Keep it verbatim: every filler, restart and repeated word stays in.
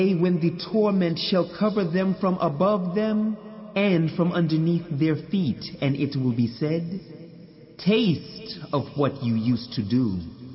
when the torment shall cover them from above them and from underneath their feet, and it will be said, taste of what you used to do.